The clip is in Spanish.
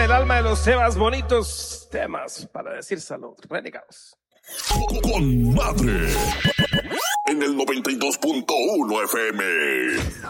el alma de los temas bonitos, temas para decir salud, renegados. Con madre en el 92.1 FM.